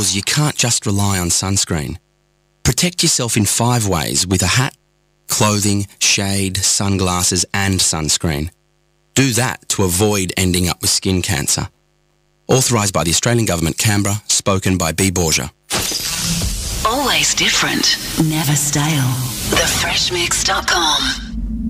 outdoors, you can't just rely on sunscreen. Protect yourself in 5 ways with a hat, clothing, shade, sunglasses and sunscreen. Do that to avoid ending up with skin cancer. Authorised by the Australian Government, Canberra, spoken by B. Borgia. Always different, never stale. TheFreshMix.com